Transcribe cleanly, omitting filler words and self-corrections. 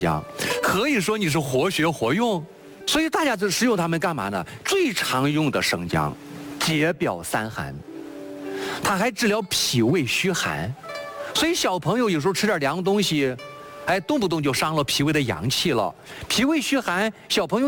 姜，可以说你是活学活用。所以大家就使用它们干嘛呢？最常用的生姜，解表散寒，它还治疗脾胃虚寒。所以小朋友有时候吃点凉东西，哎，动不动就伤了脾胃的阳气了。脾胃虚寒，小朋友